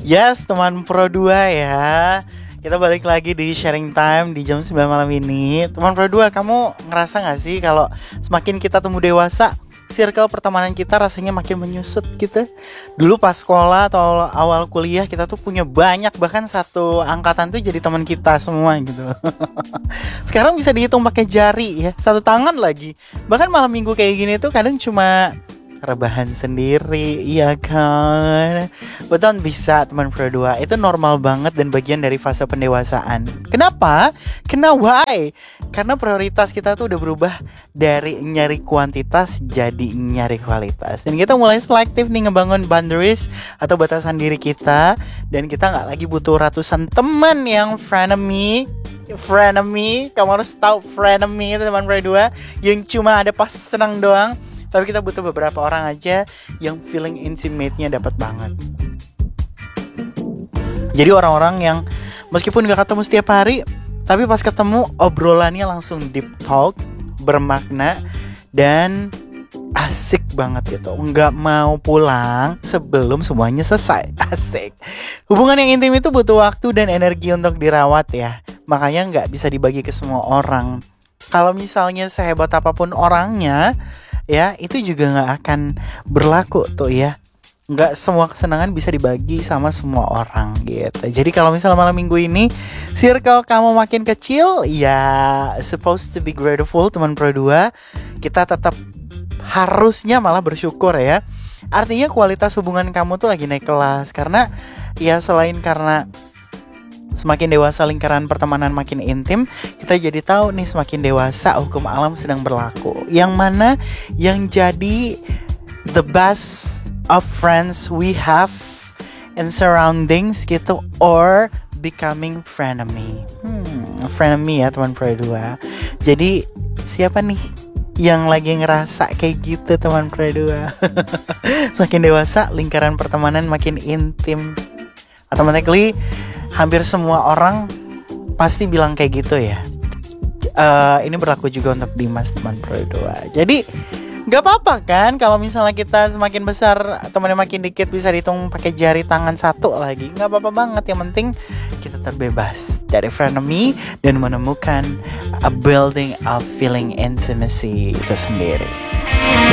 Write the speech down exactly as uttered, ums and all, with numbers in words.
Yes, teman Pro dua ya. Kita balik lagi di sharing time di jam sembilan malam ini. Teman Pro dua, kamu ngerasa gak sih kalau semakin kita tumbuh dewasa, circle pertemanan kita rasanya makin menyusut gitu. Dulu pas sekolah atau awal kuliah kita tuh punya banyak, bahkan satu angkatan tuh jadi teman kita semua gitu. Sekarang bisa dihitung pakai jari ya, satu tangan lagi. Bahkan malam minggu kayak gini tuh kadang cuma rebahan sendiri, iya kan? Betul, bisa teman Pro dua. Itu normal banget dan bagian dari fase pendewasaan. Kenapa? Karena why? Karena prioritas kita tuh udah berubah dari nyari kuantitas jadi nyari kualitas. Dan kita mulai selektif nih ngebangun boundaries atau batasan diri kita. Dan kita gak lagi butuh ratusan teman yang frenemy. Frenemy, kamu harus tahu frenemy itu teman Pro dua, yang cuma ada pas senang doang. Tapi kita butuh beberapa orang aja yang feeling intimate-nya dapat banget. Jadi orang-orang yang meskipun gak ketemu setiap hari, tapi pas ketemu obrolannya langsung deep talk, bermakna, dan asik banget gitu. Nggak mau pulang sebelum semuanya selesai. Asik. Hubungan yang intim itu butuh waktu dan energi untuk dirawat ya. Makanya nggak bisa dibagi ke semua orang. Kalau misalnya sehebat apapun orangnya, ya itu juga gak akan berlaku tuh ya. Gak semua kesenangan bisa dibagi sama semua orang gitu. Jadi kalau misalnya malam minggu ini circle kamu makin kecil, ya supposed to be grateful teman Pro dua. Kita tetap harusnya malah bersyukur ya. Artinya kualitas hubungan kamu tuh lagi naik kelas. Karena ya selain karena semakin dewasa lingkaran pertemanan makin intim, kita jadi tahu nih semakin dewasa hukum alam sedang berlaku. Yang mana yang jadi the best of friends we have in surroundings gitu, or becoming frenemy. Hmm, frenemy ya teman Pro dua. Jadi siapa nih yang lagi ngerasa kayak gitu teman Pro dua? Semakin dewasa lingkaran pertemanan makin intim, automatically hampir semua orang pasti bilang kayak gitu ya. Uh, ini berlaku juga untuk Dimas teman Pro dua. Jadi nggak apa-apa kan kalau misalnya kita semakin besar temannya makin dikit, bisa dihitung pakai jari tangan satu lagi. Nggak apa-apa banget. Yang penting kita terbebas dari frenemy dan menemukan a building of feeling intimacy itu sendiri.